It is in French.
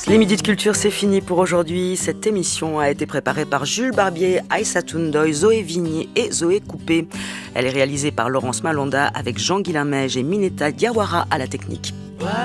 Les Midis de Culture, c'est fini pour aujourd'hui. Cette émission a été préparée par Jules Barbier, Aïssa Toundoy, Zoé Vigny et Zoé Coupé. Elle est réalisée par Laurence Malonda avec Jean-Guilain Meige et Mineta Diawara à la technique.